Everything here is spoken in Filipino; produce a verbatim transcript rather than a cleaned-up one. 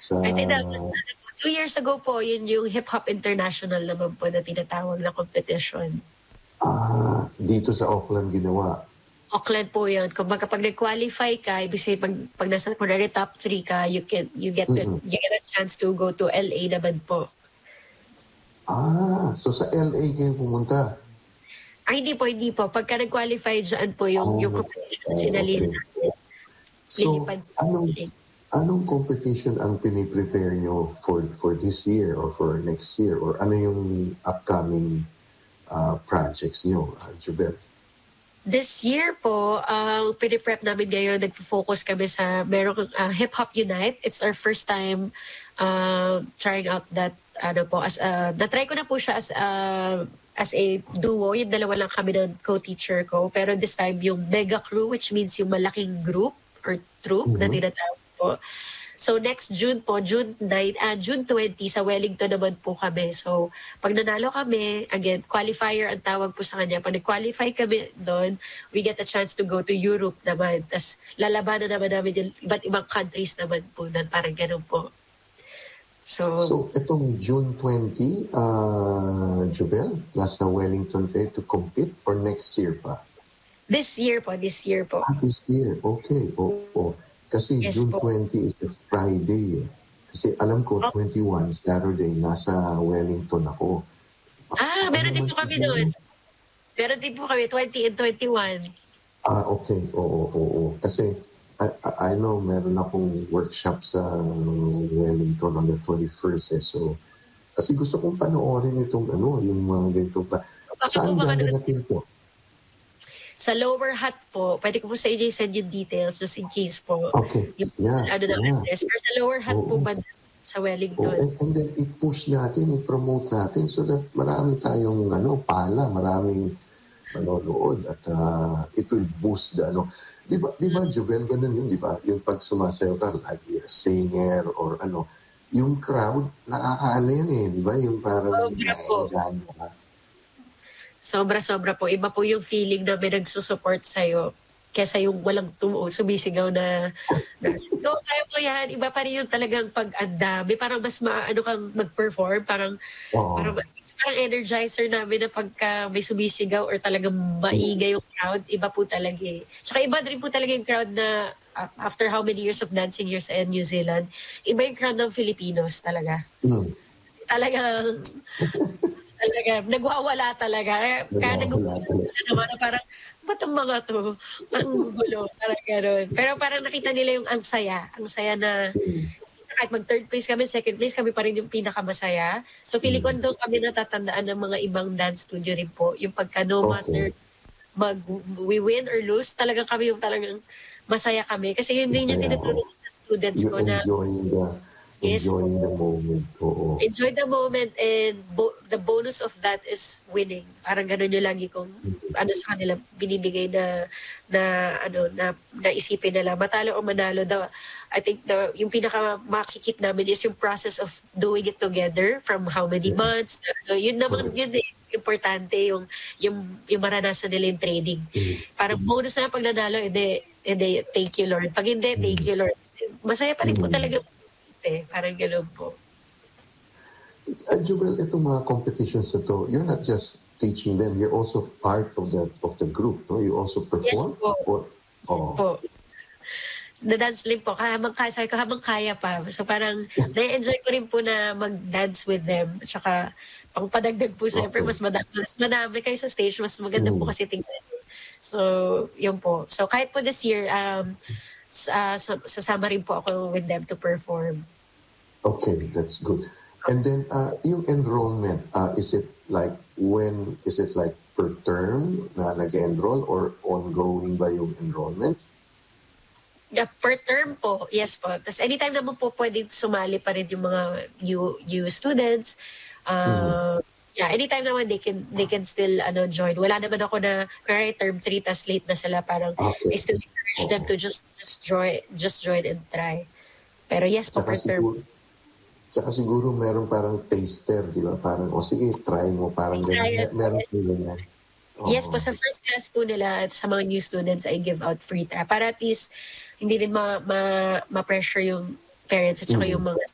Sa I think that was ano po, two years ago po, yun yung Hip Hop International naman po na tinatawag na competition. Ah, dito sa Auckland ginawa? Auckland po yun. Kumbaga pag nag-qualify ka, ibig sabihin pag, pag nasa kunwari top three ka, you can you get to, Mm. you get a chance to go to L A naman po. Ah, so sa L A kayo pumunta? Ay, hindi po, hindi po. Pagka nag-qualify dyan po yung, Ah, yung competition na oh, sinalihan okay. natin. So, Lilipad anong sa anong competition ang pini-prepare nyo for for this year or for next year? Or ano yung upcoming uh, projects nyo, uh, Jobel? This year po, ang uh, piniprep namin ngayon, nagfo-focus kami sa merong uh, Hip Hop Unite. It's our first time uh, trying out that, ano po, as uh, na-try ko na po siya as uh, as a duo. Yung dalawa lang kami ng co-teacher ko. Pero this time, yung mega crew, which means yung malaking group or troop Mm-hmm. na tinatawag po. So next June po, June ninth, uh, June twentieth, sa Wellington naman po kami. So pag nanalo kami, again, qualifier ang tawag po sa kanya. Pag nag-qualify kami doon, we get a chance to go to Europe naman. Tapos lalabanan naman namin yung iba't ibang countries naman po doon. Parang ganun po. So, So, itong June twentieth, uh, Jobel, nasa Wellington kayo to compete or next year pa? this year po, this year po. Ah, this year. Okay. Oo. Oh, oh. Kasi Yes June po. twentieth is a Friday eh. Kasi alam ko, Oh. twenty-one, Saturday, nasa Wellington ako. Ah, Ano meron din naman po kami siguro? doon. Meron din po kami, twenty and twenty-one. Ah, okay. Oo, oo, oo. Kasi, I, I I know, meron akong workshop sa Wellington on the twenty-first eh. So, kasi gusto kong panoorin itong ano, yung mga ganito pa. Baka po Saan mga gaganatin po? Sa lower hat po, pwede ko po sa inyo send yung details just in case po. Okay. Yung Yeah, ano na yeah. address. Pero sa lower hat po Oo. ba sa Oh, Wellington? and, and then i-push natin, i-promote natin so that marami tayong ano, pala, maraming manonood at uh, it will boost the ano. Di ba, di ba, Jobel, ganun yun, di ba? Yung pag sumasayaw ka, like you're a singer or ano, yung crowd, nakakaano yun eh, di ba? Yung parang Sobra po. naengganyo ka. Sobra-sobra po. Iba po yung feeling na may nagsusupport sa'yo kesa yung walang tumu sumisigaw na, na go, kaya mo yan. Iba pa rin yung talagang pag-andami. Parang mas maano kang mag-perform. Parang, Oo. parang, parang energizer namin na pagka may sumisigaw or talagang maingay yung crowd, iba po talaga eh. Tsaka iba rin po talaga yung crowd na uh, after how many years of dancing here sa New Zealand, iba yung crowd ng Filipinos talaga. Hmm. Talagang talaga, nagwawala talaga. Kaya, kaya Nagwawala nagugulo talaga. sila naman na parang, ba't ang mga to? Parang gugulo, parang gano'n. Pero parang nakita nila yung ang saya. Ang saya na, Hmm. kahit mag-third place kami, second place, kami pa rin yung pinakamasaya. So, feeling ko doon kami natatandaan ng mga ibang dance studio rin po. Yung pagka no matter Okay. mag, we win or lose, talagang kami yung talagang masaya kami. Kasi yun din yung Masaya, tinuturo ko sa students You ko na, enjoying the, yes enjoying po. the moment. Oo. Enjoy the moment and bo- the bonus of that is winning. Parang ganun yung lagi kong ano sa kanila binibigay na na ano na naisipin nila matalo o manalo daw. I think the yung pinaka makikip namin is yung process of doing it together from how many months. Uh, yun naman yun eh importante yung yung yung maranasan nila yung training. Parang bonus na pag nanalo, hindi, hindi thank you Lord. Pag hindi, thank you Lord. Masaya pa rin po talaga eh. Parang gano'n po. Uh, Jobel, itong mga competitions na to, you're not just teaching them, you're also part of the of the group, no? You also perform? Yes po. Or, Yes oh. po. Na-dance rin po. Habang kaya, sabi ko, habang kaya pa. So parang, na-enjoy ko rin po na mag-dance with them. At saka, pang padagdag po, siyempre, Okay. mas madami, mas madami kayo sa stage, mas maganda po Mm. kasi tingnan. So, yun po. So, kahit po this year, um, sa, sa, sasama rin po ako with them to perform. Okay, that's good. And then, uh, yung enrollment, uh, is it like, when, is it like per term na nag-enroll or ongoing ba yung enrollment? Yeah, per term po, yes po. Tapos anytime naman po pwedeng sumali pa rin yung mga new new students. Uh, yeah, anytime naman they can they can still ano join. Wala naman ako na kaya term three tas late na sila, parang Okay. I still encourage them to just just join just join and try. Pero yes po, Tsaka per term. siguro, tsaka siguro meron parang taster, di ba? Parang, o sige, try mo, parang Try ganyan. it, Meron yes. po ganyan. Yes Oo. po, sa first class po nila at sa mga new students, I give out free try. Para at least hindi din ma, ma, ma-pressure yung parents at saka Mm. yung mga